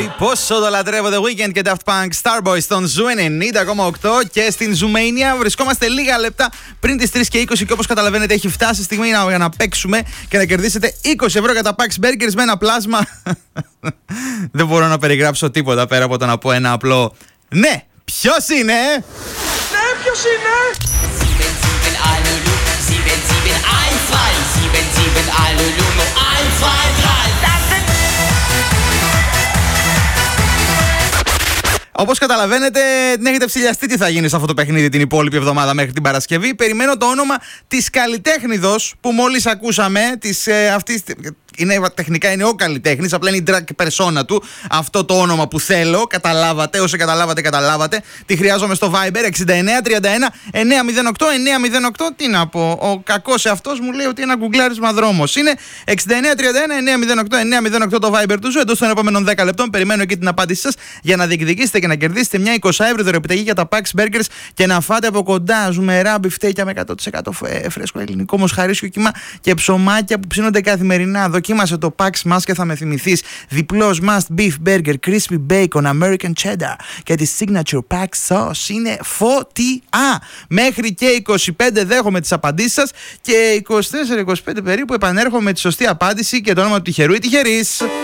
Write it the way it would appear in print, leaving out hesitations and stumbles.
Πόσο το λατρεύω The Weeknd και Daft Punk Starboy στον Ζου 90,8 και στην Ζουμania. Βρισκόμαστε λίγα λεπτά πριν τις 3 και 20 και όπως καταλαβαίνετε έχει φτάσει η στιγμή για να παίξουμε και να κερδίσετε 20 ευρώ για τα Pax Burgers με ένα πλάσμα. Δεν μπορώ να περιγράψω τίποτα πέρα από το να πω ένα απλό ναι. Ποιος είναι? Ναι, ποιος είναι? 7, 7, 1, 2, 7, 7, 1, 2, 1, 2. Όπως καταλαβαίνετε, την έχετε ψηλιαστεί τι θα γίνει σε αυτό το παιχνίδι την υπόλοιπη εβδομάδα μέχρι την Παρασκευή. Περιμένω το όνομα της καλλιτέχνηδος που μόλις ακούσαμε. Τεχνικά είναι ο καλλιτέχνης, απλά είναι η drag persona του. Αυτό το όνομα που θέλω. Καταλάβατε, όσοι καταλάβατε. Τη χρειάζομαι στο Viber 6931 908 908. Τι να πω, ο κακός εαυτός μου λέει ότι ένα γκουγκλάρισμα δρόμος είναι. 6931 908 908 το Viber του Ζου. Εντός των επόμενων 10 λεπτών περιμένω εκεί την απάντησή σας για να διεκδικήσετε και να κερδίσετε μια 20 ευρώ δωρεοπιταγή για τα Pax Burgers και να φάτε από κοντά ζουμερά μπιφτέκια με 100% φρέσκο ελληνικό μοσχαρίσιο κύμα και ψωμάκια που ψήνονται καθημερινά. Δοκίμασε το Pax Mas και θα με θυμηθείς. Διπλός must beef burger, crispy bacon, American cheddar και τη signature Pax sauce είναι φωτιά. Μέχρι και 25 δέχομαι τις απαντήσεις σας και 24-25 περίπου επανέρχομαι με τη σωστή απάντηση και το όνομα του τυχερού ή τυχερής.